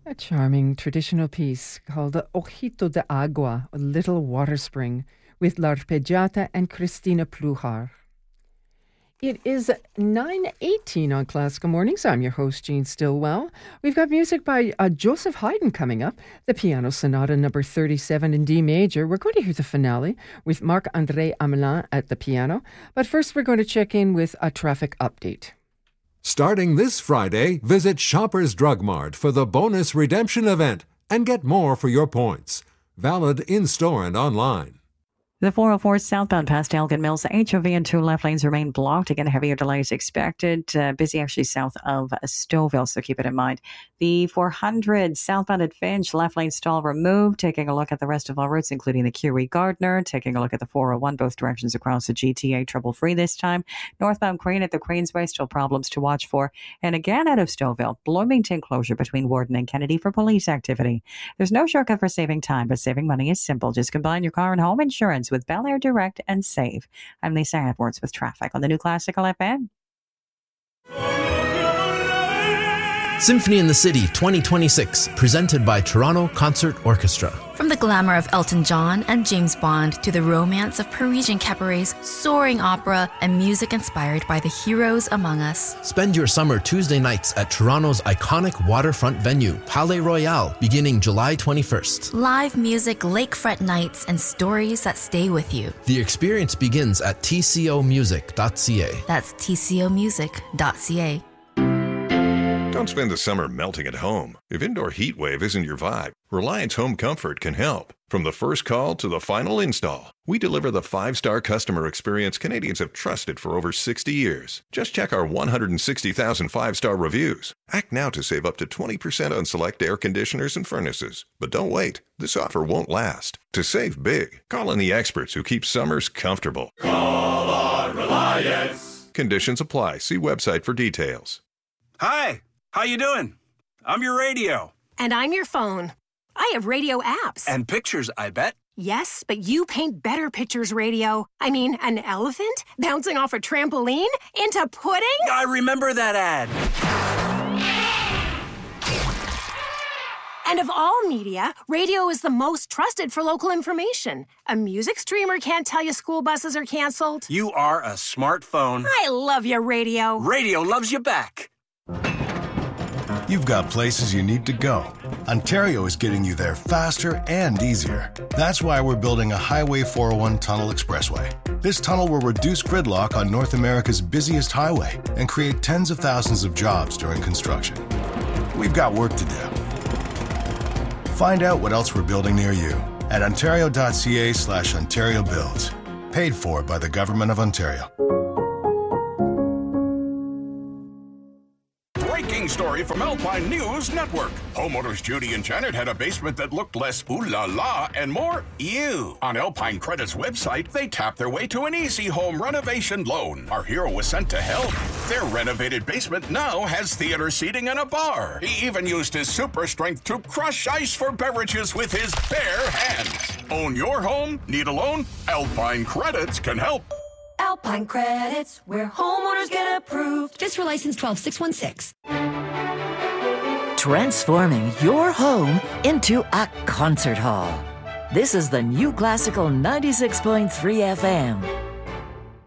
A charming traditional piece called Ojito de Agua, a Little Water Spring, with L'Arpeggiata and Cristina Pluhar. It is 9:18 on Classical Mornings. I'm your host, Jean Stillwell. We've got music by Joseph Haydn coming up, the Piano Sonata number 37 in D major. We're going to hear the finale with Marc-André Hamelin at the piano. But first, we're going to check in with a traffic update. Starting this Friday, visit Shoppers Drug Mart for the bonus redemption event and get more for your points. Valid in-store and online. The 404 southbound past Elgin Mills, HOV and 2 left lanes remain blocked. Again, heavier delays expected. Busy actually south of Stouffville, so keep it in mind. The 400 southbound at Finch, left lane stall removed. Taking a look at the rest of all routes, including the Curie Gardner. Taking a look at the 401, both directions across the GTA, trouble-free this time. Northbound Crane at the Queensway, still problems to watch for. And again, out of Stouffville, Bloomington closure between Warden and Kennedy for police activity. There's no shortcut for saving time, but saving money is simple. Just combine your car and home insurance with Bel Air Direct and Save. I'm Lisa Edwards with traffic on the New Classical FM. Symphony in the City 2026, presented by Toronto Concert Orchestra. From the glamour of Elton John and James Bond to the romance of Parisian cabarets, soaring opera, and music inspired by the heroes among us. Spend your summer Tuesday nights at Toronto's iconic waterfront venue, Palais Royal, beginning July 21st. Live music, lakefront nights, and stories that stay with you. The experience begins at tcomusic.ca. That's tcomusic.ca. Don't spend the summer melting at home. If indoor heat wave isn't your vibe, Reliance Home Comfort can help. From the first call to the final install, we deliver the 5-star customer experience Canadians have trusted for over 60 years. Just check our 160,000 5-star reviews. Act now to save up to 20% on select air conditioners and furnaces. But don't wait. This offer won't last. To save big, call in the experts who keep summers comfortable. Call on Reliance. Conditions apply. See website for details. Hi. How you doing? I'm your radio. And I'm your phone. I have radio apps. And pictures, I bet. Yes, but you paint better pictures, radio. I mean, an elephant bouncing off a trampoline into pudding? I remember that ad. And of all media, radio is the most trusted for local information. A music streamer can't tell you school buses are canceled. You are a smartphone. I love you, radio. Radio loves you back. You've got places you need to go. Ontario is getting you there faster and easier. That's why we're building a Highway 401 Tunnel Expressway. This tunnel will reduce gridlock on North America's busiest highway and create tens of thousands of jobs during construction. We've got work to do. Find out what else we're building near you at ontario.ca/Ontario Builds. Paid for by the Government of Ontario. Story from Alpine News Network. Homeowners Judy and Janet had a basement that looked less ooh la la and more ew. On Alpine Credit's website, they tapped their way to an easy home renovation loan. Our hero was sent to help. Their renovated basement now has theater seating and a bar. He even used his super strength to crush ice for beverages with his bare hands. Own your home? Need a loan? Alpine Credits can help. Alpine Credits, where homeowners get approved. Just for license 12616. Transforming your home into a concert hall. This is the New Classical 96.3 FM.